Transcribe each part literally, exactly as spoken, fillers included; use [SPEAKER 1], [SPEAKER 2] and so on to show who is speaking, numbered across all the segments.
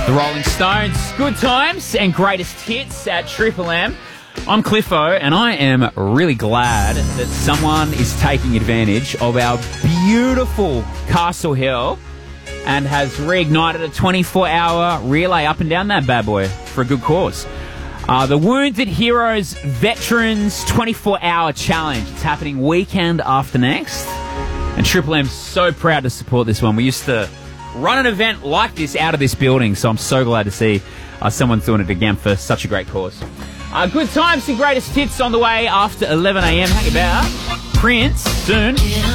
[SPEAKER 1] The Rolling Stones, Good Times and Greatest Hits at Triple M. I'm Cliffo, and I am really glad that someone is taking advantage of our beautiful Castle Hill and has reignited a twenty-four hour relay up and down that bad boy for a good cause. Uh, the Wounded Heroes Veterans twenty-four hour Challenge. It's happening weekend after next. And Triple M's so proud to support this one. We used to run an event like this out of this building, so I'm so glad to see uh, someone's doing it again for such a great cause. Uh, good Times and Greatest Hits on the way after eleven a m. Hang about. Prince soon.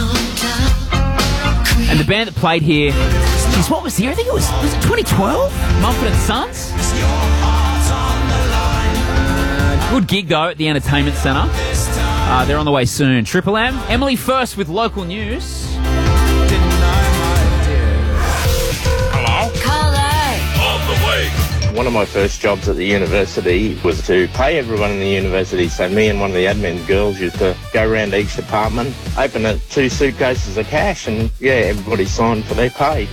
[SPEAKER 1] And the band that played here, geez, what was here? I think it was, was it twenty twelve? Mumford and Sons? Uh, good gig, though, at the Entertainment Centre. Uh, they're on the way soon. Triple M. Emily first with local news.
[SPEAKER 2] Hello?
[SPEAKER 3] Carlo!
[SPEAKER 2] On the way.
[SPEAKER 3] One of my first jobs at the university was to pay everyone in the university. So me and one of the admin girls used to go around each department, open up two suitcases of cash, and yeah, everybody signed for their pay.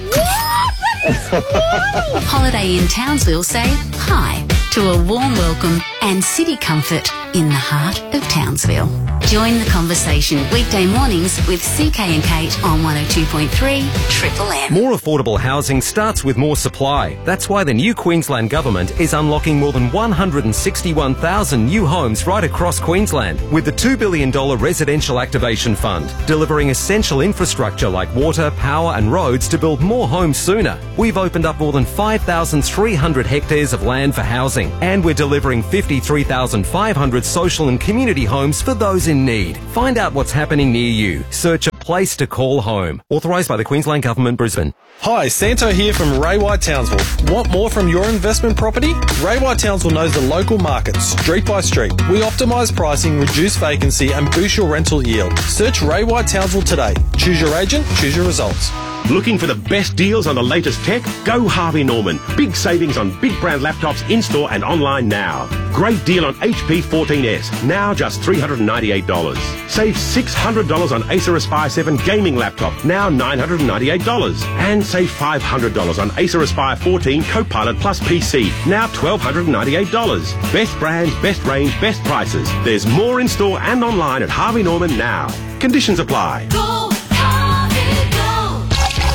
[SPEAKER 4] Holiday Inn Townsville say hi to a warm welcome and city comfort in the heart of Townsville. Join the conversation weekday mornings with C K and Kate on one oh two point three Triple M.
[SPEAKER 5] More affordable housing starts with more supply. That's why the new Queensland Government is unlocking more than one hundred sixty-one thousand new homes right across Queensland with the two billion dollars Residential Activation Fund, delivering essential infrastructure like water, power and roads to build more homes sooner. We've opened up more than five thousand three hundred hectares of land for housing, and we're delivering fifty-three thousand five hundred social and community homes for those in need. Find out what's happening near you. Search a place to call home. Authorised by the Queensland Government, Brisbane.
[SPEAKER 6] Hi, Santo here from Ray White Townsville. Want more from your investment property? Ray White Townsville knows the local market street by street. We optimise pricing, reduce vacancy and boost your rental yield. Search Ray White Townsville today. Choose your agent, choose your results.
[SPEAKER 2] Looking for the best deals on the latest tech? Go Harvey Norman. Big savings on big brand laptops in-store and online now. Great deal on H P fourteen S, now just three hundred ninety-eight dollars. Save six hundred dollars on Acer Aspire seven gaming laptop, now nine hundred ninety-eight dollars. And save five hundred dollars on Acer Aspire fourteen Copilot Plus P C, now one thousand two hundred ninety-eight dollars. Best brands, best range, best prices. There's more in-store and online at Harvey Norman now. Conditions apply.
[SPEAKER 7] Go, Harvey, go.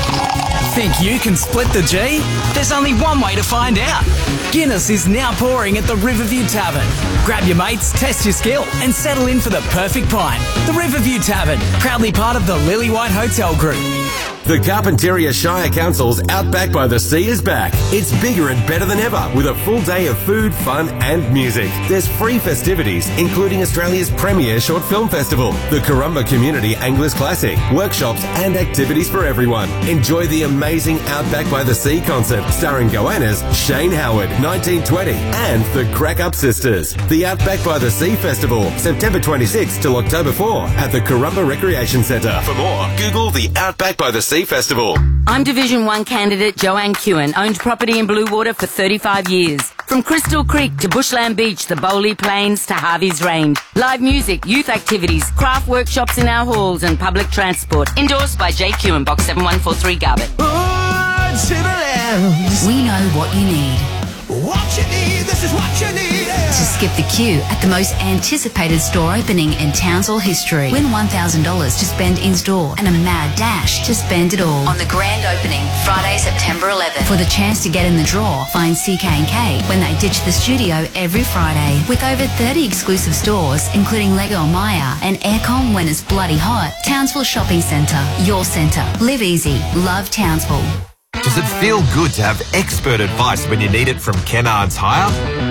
[SPEAKER 8] Think you can split the G? There's only one way to find out. Guinness is now pouring at the Riverview Tavern. Grab your mates, test your skill, and settle in for the perfect pint. The Riverview Tavern, proudly part of the Lily White Hotel Group.
[SPEAKER 9] The Carpentaria Shire Council's Outback by the Sea is back. It's bigger and better than ever with a full day of food, fun and music. There's free festivities, including Australia's premier short film festival, the Currumba Community Anglers Classic, workshops and activities for everyone. Enjoy the amazing Outback by the Sea concert starring Goannas, Shane Howard, nineteen twenty and the Crack Up Sisters. The Outback by the Sea Festival, September twenty-sixth till October fourth at the Currumba Recreation Centre. For more, Google the Outback by the Sea Festival.
[SPEAKER 10] I'm Division one candidate Joanne Kewen, owned property in Bluewater for thirty-five years. From Crystal Creek to Bushland Beach, the Bowley Plains to Harvey's Range. Live music, youth activities, craft workshops in our halls and public transport. Endorsed by J Kewen, Box seven one four three Garbutt.
[SPEAKER 4] We know what you need.
[SPEAKER 7] What you need, this is what you need.
[SPEAKER 4] To skip the queue at the most anticipated store opening in Townsville history. Win one thousand dollars to spend in-store and a mad dash to spend it all. On the grand opening, Friday, September eleventh. For the chance to get in the draw, find C K and K when they ditch the studio every Friday. With over thirty exclusive stores, including Lego Maya and Aircon when it's bloody hot. Townsville Shopping Centre, your centre. Live easy, love Townsville.
[SPEAKER 11] Does it feel good to have expert advice when you need it from Kennards Hire?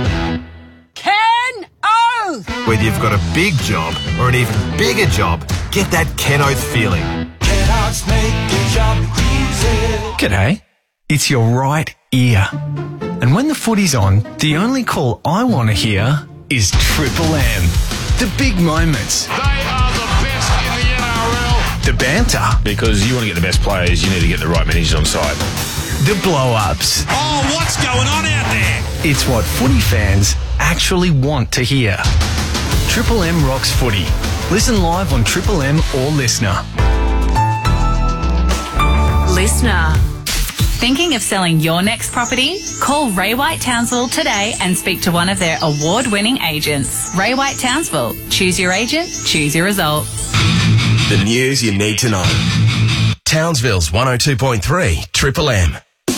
[SPEAKER 7] Ken Oath!
[SPEAKER 11] Whether you've got a big job or an even bigger job, get that Ken Oath feeling.
[SPEAKER 7] Kennards make your job easy.
[SPEAKER 8] G'day. It's your right ear. And when the footy's on, the only call I want to hear is Triple M. The big moments.
[SPEAKER 2] They are the best in the N R L.
[SPEAKER 8] The banter.
[SPEAKER 2] Because you want to get the best players, you need to get the right managers on side.
[SPEAKER 8] The blow-ups.
[SPEAKER 2] Oh, what's going on out there?
[SPEAKER 8] It's what footy fans actually want to hear. Triple M rocks footy. Listen live on Triple M or Listener.
[SPEAKER 10] Listener.
[SPEAKER 12] Thinking of selling your next property? Call Ray White Townsville today and speak to one of their award-winning agents. Ray White Townsville. Choose your agent, choose your result.
[SPEAKER 11] The news you need to know. Townsville's one oh two point three Triple M.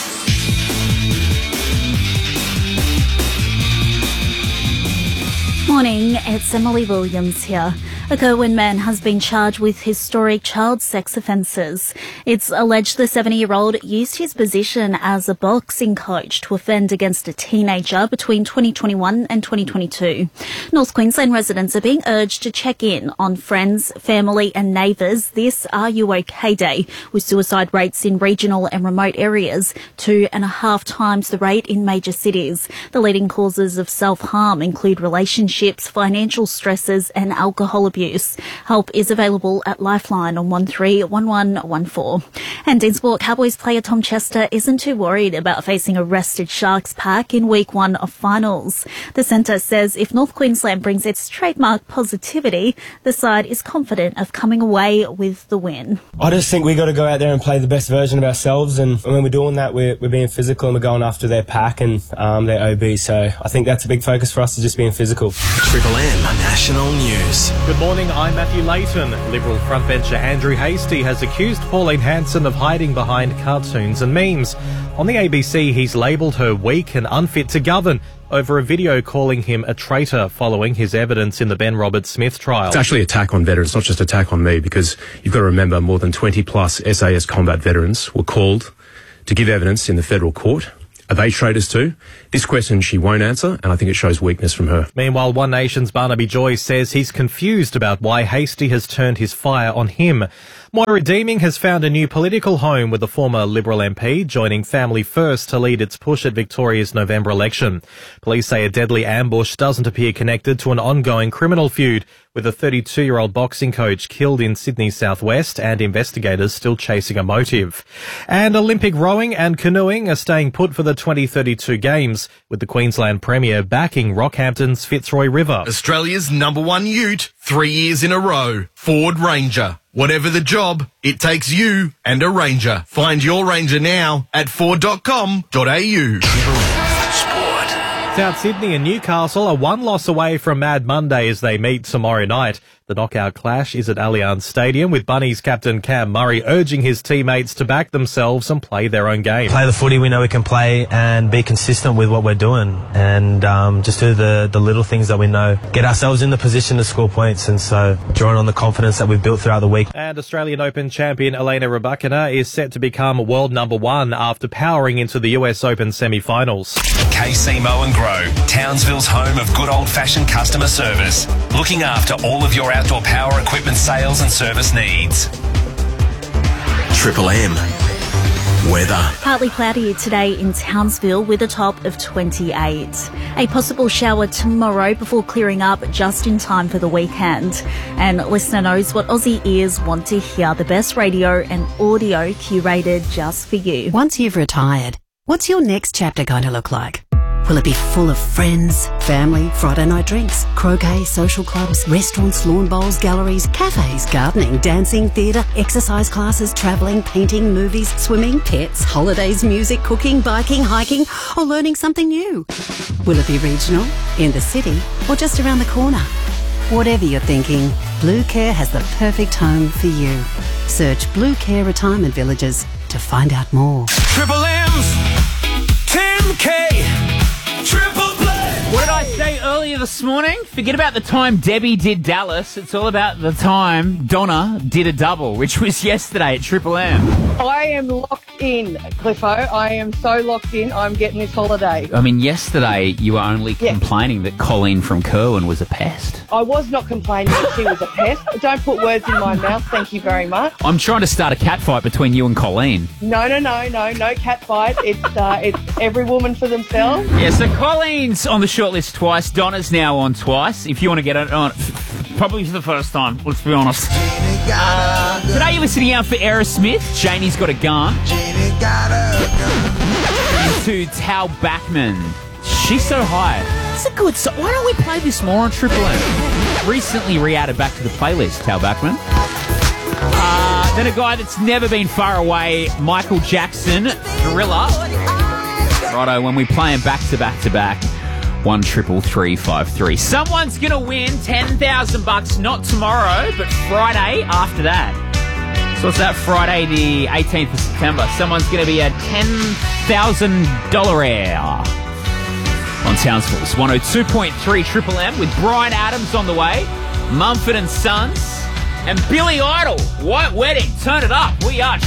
[SPEAKER 13] Morning, it's Emily Williams here. A Kerwin man has been charged with historic child sex offences. It's alleged the seventy-year-old used his position as a boxing coach to offend against a teenager between twenty twenty-one and twenty twenty-two. North Queensland residents are being urged to check in on friends, family and neighbours this Are You OK Day, with suicide rates in regional and remote areas two and a half times the rate in major cities. The leading causes of self-harm include relationships, financial stresses and alcohol abuse. Help is available at Lifeline on one three one one one four. And in sport, Cowboys player Tom Chester isn't too worried about facing a rested Sharks pack in week one of finals. The centre says if North Queensland brings its trademark positivity, the side is confident of coming away with the win.
[SPEAKER 14] I just think we got to go out there and play the best version of ourselves, and when we're doing that, we're, we're being physical and we're going after their pack and um, their O B. So I think that's a big focus for us, is just being physical.
[SPEAKER 11] Triple M National News.
[SPEAKER 6] Good morning, I'm Matthew Layton. Liberal frontbencher Andrew Hastie has accused Pauline Hanson of hiding behind cartoons and memes. On the A B C, he's labelled her weak and unfit to govern over a video calling him a traitor following his evidence in the Ben Roberts-Smith trial.
[SPEAKER 15] It's actually an attack on veterans, not just an attack on me, because you've got to remember more than twenty plus S A S combat veterans were called to give evidence in the federal court. Are they traitors too? This question she won't answer, and I think it shows weakness from her.
[SPEAKER 6] Meanwhile, One Nation's Barnaby Joyce says he's confused about why Hastie has turned his fire on him. Moira Deeming has found a new political home, with the former Liberal M P joining Family First to lead its push at Victoria's November election. Police say a deadly ambush doesn't appear connected to an ongoing criminal feud, with a thirty-two-year-old boxing coach killed in Sydney's southwest and investigators still chasing a motive. And Olympic rowing and canoeing are staying put for the twenty thirty-two Games, with the Queensland Premier backing Rockhampton's Fitzroy River.
[SPEAKER 11] Australia's number one ute, three years in a row, Ford Ranger. Whatever the job, it takes you and a Ranger. Find your Ranger now at ford dot com dot a u.
[SPEAKER 6] South Sydney and Newcastle are one loss away from Mad Monday as they meet tomorrow night. The knockout clash is at Allianz Stadium, with Bunnies captain Cam Murray urging his teammates to back themselves and play their own game.
[SPEAKER 16] Play the footy we know we can play and be consistent with what we're doing, and um, just do the, the little things that we know. Get ourselves in the position to score points, and so drawing on the confidence that we've built throughout the week.
[SPEAKER 6] And Australian Open champion Elena Rybakina is set to become world number one after powering into the U S Open semi-finals.
[SPEAKER 9] K C Mow and Grow, Townsville's home of good old-fashioned customer service. Looking after all of your outdoor power equipment sales and service needs. Triple M. Weather.
[SPEAKER 13] Partly cloudy today in Townsville with a top of twenty-eight. A possible shower tomorrow before clearing up just in time for the weekend. And listener knows what Aussie ears want to hear. The best radio and audio curated just for you.
[SPEAKER 17] Once you've retired, what's your next chapter going to look like? Will it be full of friends, family, Friday night drinks, croquet, social clubs, restaurants, lawn bowls, galleries, cafes, gardening, dancing, theatre, exercise classes, travelling, painting, movies, swimming, pets, holidays, music, cooking, biking, hiking, or learning something new? Will it be regional, in the city, or just around the corner? Whatever you're thinking, Blue Care has the perfect home for you. Search Blue Care Retirement Villages to find out more.
[SPEAKER 7] Triple M's Tim K. Triple play.
[SPEAKER 1] What did I say earlier this morning? Forget about the time Debbie did Dallas. It's all about the time Donna did a double, which was yesterday at Triple M.
[SPEAKER 18] I am locked in, Cliffo. I am so locked in. I'm getting this holiday.
[SPEAKER 1] I mean, yesterday you were only yeah. complaining that Colleen from Kerwin was a pest.
[SPEAKER 18] I was not complaining that she was a pest. Don't put words in my mouth. Thank you very much.
[SPEAKER 1] I'm trying to start a cat fight between you and Colleen.
[SPEAKER 18] No, no, no, no, no cat fight. It's uh, it's every woman for themselves.
[SPEAKER 1] Yeah, so Colleen's on the shortlist twice. Donna's now on twice. If you want to get it on, probably for the first time. Let's be honest. Uh, today you're listening out for Aerosmith. Janie's got a gun. Janie got a gun. To Tal Bachman. She's so high. It's a good song. Why don't we play this more on Triple M? Recently re-added back to the playlist, Tal Bachman. Uh, Then a guy that's never been far away, Michael Jackson, Thriller. Righto, when we play him back to back to back, one triple three five three. Someone's gonna win ten thousand bucks, not tomorrow, but Friday after that. So what's that? Friday, the eighteenth of September. Someone's gonna be a ten thousand dollar heir on Townsville's one oh two point three Triple M with Brian Adams on the way, Mumford and Sons, and Billy Idol. White Wedding. Turn it up. We are